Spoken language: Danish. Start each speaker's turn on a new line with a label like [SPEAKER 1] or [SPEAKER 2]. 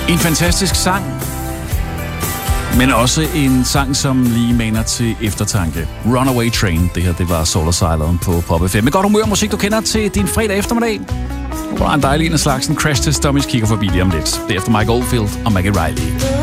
[SPEAKER 1] En fantastisk sang, men også en sang, som lige maner til eftertanke. Runaway Train, det her, det var Soul Asylum på Pop FM. Med godt humør musik, du kender til din fredag eftermiddag. Hvor der er en dejlig en af slagsen. Crash Test Dummies kigger forbi lige om lidt. Det er efter Mike Oldfield og Maggie Riley.